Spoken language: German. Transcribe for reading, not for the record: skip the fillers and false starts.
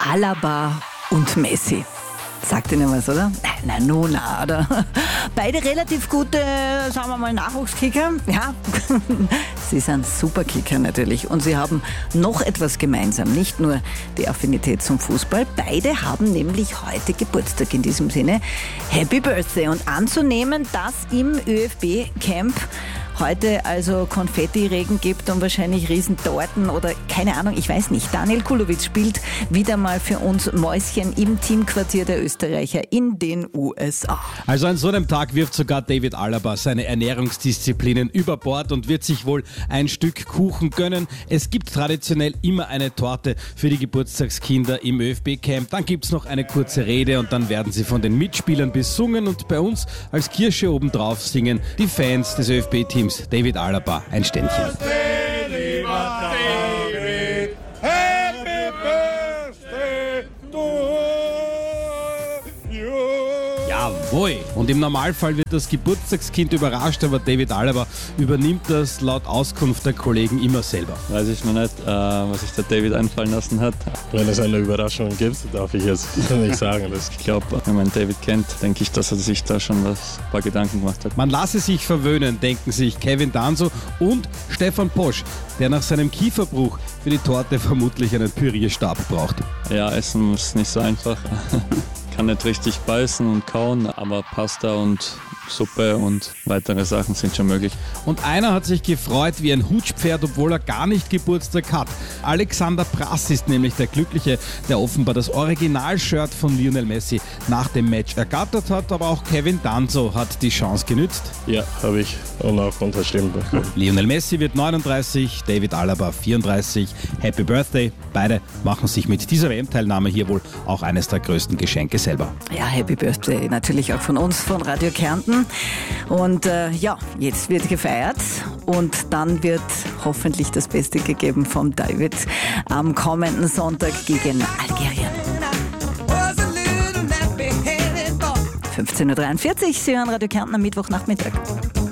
Alaba und Messi. Sagt Ihnen was, oder? Nein, oder? Beide relativ gute, sagen wir mal, Nachwuchskicker. Ja, sie sind Superkicker natürlich. Und sie haben noch etwas gemeinsam. Nicht nur die Affinität zum Fußball. Beide haben nämlich heute Geburtstag. In diesem Sinne, Happy Birthday. Und anzunehmen, dass im ÖFB-Camp heute also Konfetti-Regen gibt und wahrscheinlich Riesentorten oder keine Ahnung, ich weiß nicht. Daniel Kulowitz spielt wieder mal für uns Mäuschen im Teamquartier der Österreicher in den USA. Also an so einem Tag wirft sogar David Alaba seine Ernährungsdisziplinen über Bord und wird sich wohl ein Stück Kuchen gönnen. Es gibt traditionell immer eine Torte für die Geburtstagskinder im ÖFB-Camp. Dann gibt's noch eine kurze Rede und dann werden sie von den Mitspielern besungen und bei uns als Kirsche obendrauf singen die Fans des ÖFB-Teams David Alaba ein Ständchen. Jawohl! Und im Normalfall wird das Geburtstagskind überrascht, aber David Alaba übernimmt das laut Auskunft der Kollegen immer selber. Weiß ich noch nicht, was sich der David einfallen lassen hat. Wenn es eine Überraschung gibt, darf ich jetzt nicht sagen. Ich glaube, wenn man David kennt, denke ich, dass er sich da schon ein paar Gedanken gemacht hat. Man lasse sich verwöhnen, denken sich Kevin Danso und Stefan Posch, der nach seinem Kieferbruch für die Torte vermutlich einen Pürierstab braucht. Ja, Essen ist nicht so einfach. Kann nicht richtig beißen und kauen, aber Pasta und Suppe und weitere Sachen sind schon möglich. Und einer hat sich gefreut wie ein Hutschpferd, obwohl er gar nicht Geburtstag hat. Alexander Prass ist nämlich der Glückliche, der offenbar das Original-Shirt von Lionel Messi nach dem Match ergattert hat, aber auch Kevin Danso hat die Chance genützt. Ja, habe ich und auch unterschrieben bekommen. Lionel Messi wird 39, David Alaba 34. Happy Birthday. Beide machen sich mit dieser WM-Teilnahme hier wohl auch eines der größten Geschenke selber. Ja, Happy Birthday natürlich auch von uns, von Radio Kärnten. Und jetzt wird gefeiert und dann wird hoffentlich das Beste gegeben vom David am kommenden Sonntag gegen Algerien. 15.43 Uhr, Sie hören Radio Kärnten am Mittwochnachmittag.